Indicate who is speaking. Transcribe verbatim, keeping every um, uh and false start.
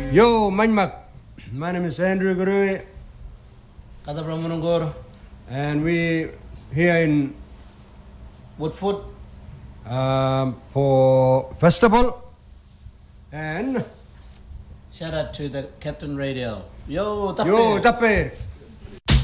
Speaker 1: Yo, Manmak. My name is Andrew Gurui.
Speaker 2: Kata Pramunungur.
Speaker 1: And we here in
Speaker 2: Woodford
Speaker 1: um, for festival. And
Speaker 2: shout out to the Captain Radio. Yo, Tappe.
Speaker 1: Yo, Tappe.